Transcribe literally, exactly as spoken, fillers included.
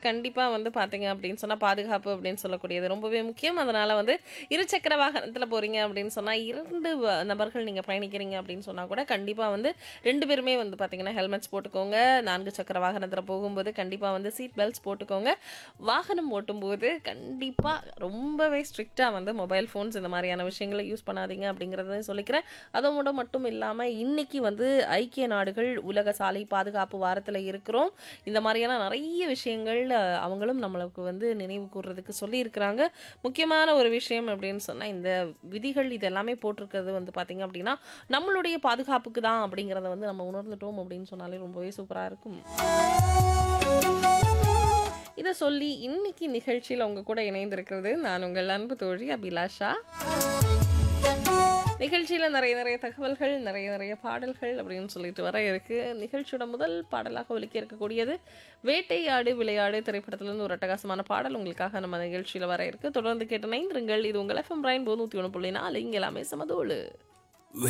கண்டிப்பா வந்து பார்த்தீங்க அப்படின்னு சொன்னா, பாதுகாப்பு அப்படின்னு சொல்லக்கூடியது ரொம்பவே முக்கியம். அதனால வந்து இருசக்கர வாகனத்தில போறீங்க அப்படின்னு சொன்னா, இரண்டு வ நபர்கள் நீங்க பயணிக்கிறீங்க அப்படின்னு சொன்னா கூட, கண்டிப்பா வந்து ரெண்டு பேருமே வந்து பார்த்தீங்கன்னா, ஹெல்மெட்ஸ் போட்டுக்கோங்க. நான்கு சக்கர வாகனத்தில போகும்போது கண்டிப்பா வந்து சீட் பெல்ட்ஸ் போட்டுக்கோங்க. வாகனம் ஓட்டும்போது கண்டிப்பா ரொம்பவே ஸ்ட்ரிக்ட்டா வந்து மொபைல் ஃபோன்ஸ் இந்த மாதிரியான விஷயங்கள யூஸ் பண்ணாதீங்க அப்படிங்கிறத சொல்லிக்கிறேன். அதோட மட்டும் இல்லாம, இன்னைக்கு வந்து ஐக்கிய நாடுகள் உலக சாலை பாதுகாப்பு வாரத்தில இருக்கிறோம். இந்த மாதிரியான நிறைய விஷயங்கள் அஹ், அவங்களும் நம்மளுக்கு வந்து நினைவு கூர்றதுக்கு சொல்லியிருக்கிறாங்க. முக்கியமான ஒரு விஷயம் அப்படின்னு சொன்னா, இந்த விதிகள் இது எல்லாமே போட்டிருக்கிறது வந்து பார்த்தீங்க அப்படின்னா, நம்மளுடைய பாதுகாப்புக்கு தான் அப்படிங்கிறத வந்து நம்ம உணர்ந்துட்டோம் அப்படின்னு சொன்னாலே ரொம்பவே சூப்பரா இருக்கும். இத சொல்லி இன்னைக்கு நிகழ்ச்சியில உங்க கூட இணைந்திருக்கிறது நான் உங்கள் அன்பு தோழி அபிலாஷா. நிகழ்ச்சியில நிறைய நிறைய தகவல்கள், நிறைய நிறைய பாடல்கள் அப்படின்னு சொல்லிட்டு வர இருக்கு. நிகழ்ச்சியோட முதல் பாடலாக ஒலிக்க இருக்கக்கூடியது வேட்டையாடு விளையாடு திரைப்படத்திலிருந்து ஒரு அட்டகாசமான பாடல் உங்களுக்காக நம்ம நிகழ்ச்சியில வர இருக்கு. தொடர்ந்து கேட்டு இணைந்திருங்கள். இது உங்கள் எஃப்எம் ரெயின்போ நூற்று ஒன்று புள்ளி நான்கு இங்க எல்லாமே சமதோளு.